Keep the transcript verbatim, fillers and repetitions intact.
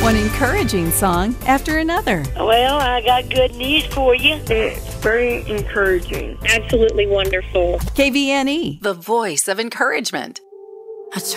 one encouraging song after another. Well, I got good news for you. It's very encouraging. Absolutely wonderful. K V N E, the voice of encouragement.